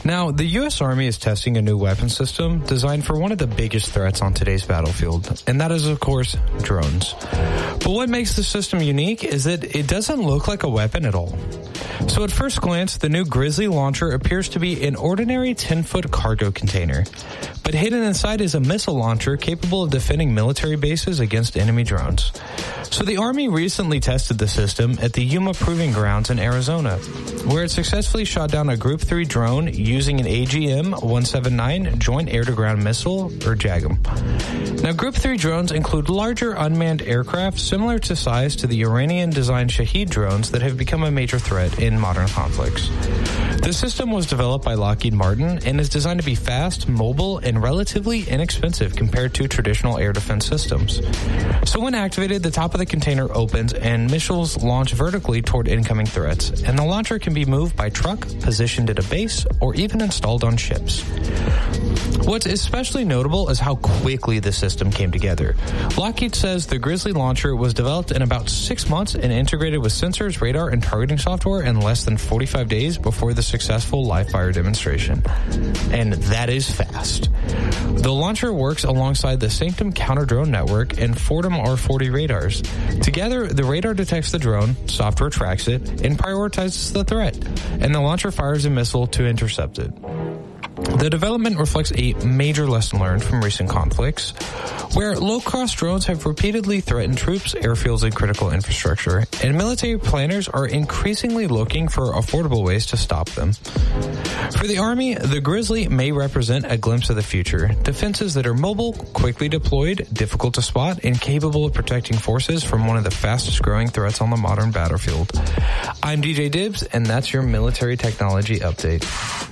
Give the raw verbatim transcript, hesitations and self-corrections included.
Now, the U S Army is testing a new weapon system designed for one of the biggest threats on today's battlefield, and that is, of course, drones. But what makes the system unique is that it doesn't look like a weapon at all. So at first glance, the new Grizzly launcher appears to be an ordinary ten-foot cargo container. But hidden inside is a missile launcher capable of defending military bases against enemy drones. So the Army recently tested the system at the Yuma Proving Grounds in Arizona, where it successfully shot down a Group three drone using an A G M one seventy-nine Joint Air-to-Ground Missile, or JAGM. Now, Group three drones include larger unmanned aircraft similar to size to the Iranian-designed Shahed drones that have become a major threat in modern conflicts. The system was developed by Lockheed Martin and is designed to be fast, mobile, and relatively inexpensive compared to traditional air defense systems. So when activated, the top of the container opens and missiles launch vertically toward incoming threats, and the launcher can be moved by truck, positioned at a base, or even installed on ships. What's especially notable is how quickly the system came together. Lockheed says the Grizzly launcher was developed in about six months and integrated with sensors, radar, and targeting software in less than forty-five days before the successful live-fire demonstration. And that is fast. The launcher works alongside the Sanctum counter-drone network and Fortum R forty radars. Together, the radar detects the drone, software tracks it, and prioritizes the threat, and the launcher fires a missile to intercept it. The development reflects a major lesson learned from recent conflicts, where low-cost drones have repeatedly threatened troops, airfields, and critical infrastructure, and military planners are increasingly looking for affordable ways to stop them. For the Army, the Grizzly may represent a glimpse of the future, defenses that are mobile, quickly deployed, difficult to spot, and capable of protecting forces from one of the fastest-growing threats on the modern battlefield. I'm D J Dibbs, and that's your military technology update.